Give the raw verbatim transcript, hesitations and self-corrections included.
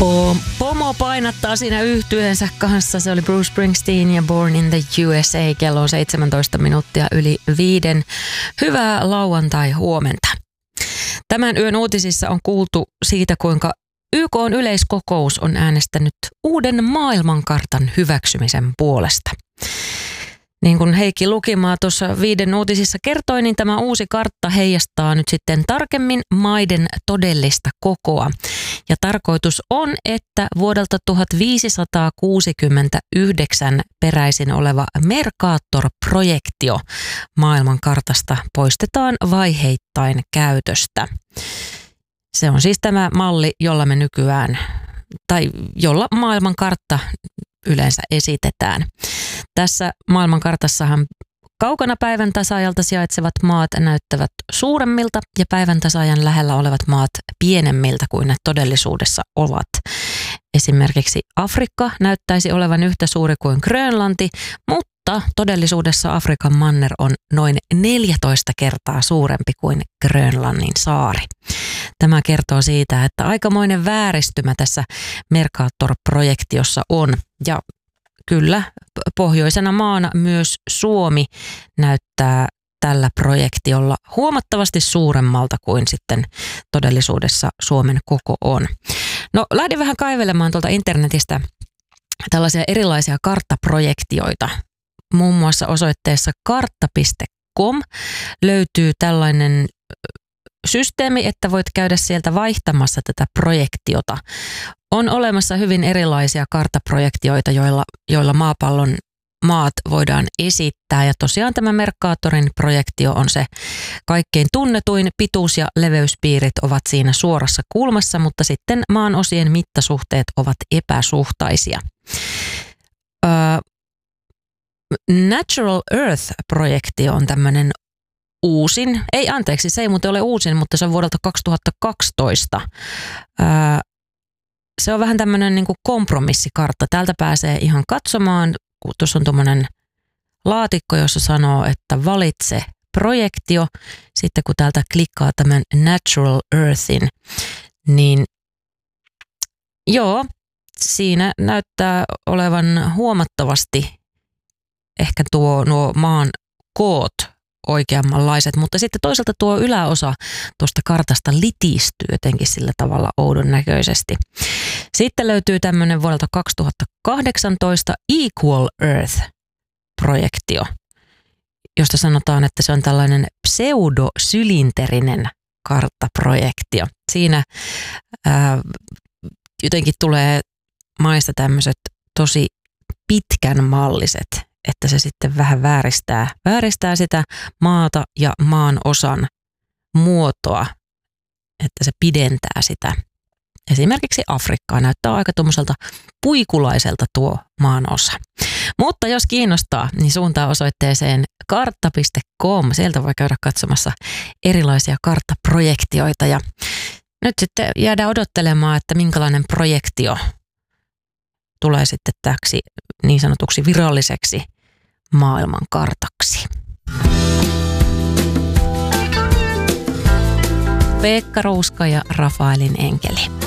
Pomo painattaa siinä yhtyeensä kanssa. Se oli Bruce Springsteen ja Born in the U S A. Kello on seitsemäntoista minuuttia yli viiden. Hyvää lauantai-huomenta. Tämän yön uutisissa on kuultu siitä, kuinka Y K:n yleiskokous on äänestänyt uuden maailmankartan hyväksymisen puolesta. Niin kuin Heikki Lukimaa tuossa viiden uutisissa kertoi, niin tämä uusi kartta heijastaa nyt sitten tarkemmin maiden todellista kokoa. Ja tarkoitus on, että vuodelta tuhatviisisataakuusikymmentäyhdeksän peräisin oleva Mercator-projektio maailmankartasta poistetaan vaiheittain käytöstä. Se on siis tämä malli, jolla me nykyään, tai jolla maailmankartta yleensä esitetään. Tässä maailmankartassahan kaukana päivän tasaajalta sijaitsevat maat näyttävät suuremmilta ja päivän tasaajan lähellä olevat maat pienemmiltä kuin ne todellisuudessa ovat. Esimerkiksi Afrikka näyttäisi olevan yhtä suuri kuin Grönlanti, mutta todellisuudessa Afrikan manner on noin neljätoista kertaa suurempi kuin Grönlannin saari. Tämä kertoo siitä, että aikamoinen vääristymä tässä Mercator-projektiossa on, ja kyllä pohjoisena maana myös Suomi näyttää tällä projektiolla huomattavasti suuremmalta kuin sitten todellisuudessa Suomen koko on. No, lähdin vähän kaivelemaan tuolta internetistä tällaisia erilaisia karttaprojektioita. Muun muassa osoitteessa kartta piste com löytyy tällainen systeemi, että voit käydä sieltä vaihtamassa tätä projektiota. On olemassa hyvin erilaisia karttaprojektioita, joilla, joilla maapallon maat voidaan esittää. Ja tosiaan tämä Mercatorin projektio on se kaikkein tunnetuin. Pituus- ja leveyspiirit ovat siinä suorassa kulmassa, mutta sitten maan osien mittasuhteet ovat epäsuhtaisia. Uh, Natural Earth-projektio on tämmöinen uusin, ei anteeksi, se ei muuten ole uusin, mutta se on vuodelta kaksituhattakaksitoista. Uh, se on vähän tämmöinen niin kuin kompromissikartta. Täältä pääsee ihan katsomaan, kun tuossa on tuommoinen laatikko, jossa sanoo, että valitse projektio. Sitten kun täältä klikkaa tämän Natural Earthin, niin joo, siinä näyttää olevan huomattavasti ehkä tuo nuo maan koot oikeammanlaiset, mutta sitten toisaalta tuo yläosa tuosta kartasta litistyy jotenkin sillä tavalla oudon näköisesti. Sitten löytyy tämmöinen vuodelta kaksituhattakahdeksantoista Equal Earth-projektio, josta sanotaan, että se on tällainen pseudosylinterinen karttaprojektio. Siinä ää, jotenkin tulee maista tämmöiset tosi pitkän malliset, että se sitten vähän vääristää, vääristää sitä maata ja maan osan muotoa, että se pidentää sitä. Esimerkiksi Afrikkaa näyttää aika tuommoiselta puikulaiselta tuo maan osa. Mutta jos kiinnostaa, niin suuntaa osoitteeseen kartta piste com. Sieltä voi käydä katsomassa erilaisia karttaprojektioita. Ja nyt sitten jäädään odottelemaan, että minkälainen projektio tulee sitten täksi niin sanotuksi viralliseksi maailmankartaksi. Pekka Ruuska ja Rafaelin enkeli.